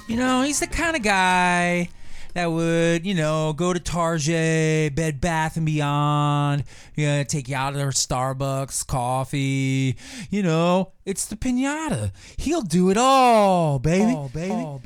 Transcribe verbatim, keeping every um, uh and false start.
You know, he's the kind of guy that would, you know, go to Target, Bed Bath and Beyond, you know, take you out of their Starbucks, coffee. You know, it's the pinata. He'll do it all, baby. All, baby. All, baby.